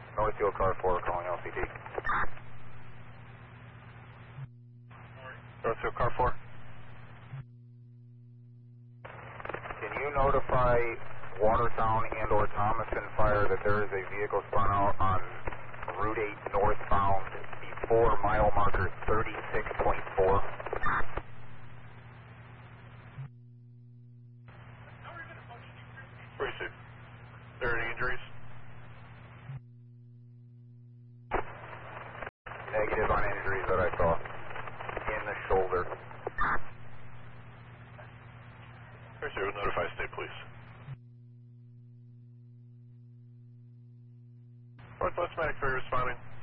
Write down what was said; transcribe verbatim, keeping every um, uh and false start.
Northfield car four calling L C D. Northfield car four. Can you notify Watertown and or Thomason Fire that there is a vehicle spun out on Route eight northbound before mile marker thirty-six point four? Where is it? There any injuries? Negative on injuries that I saw. In the shoulder. Where is it? Notify state police. Northwest Medic Ferry responding.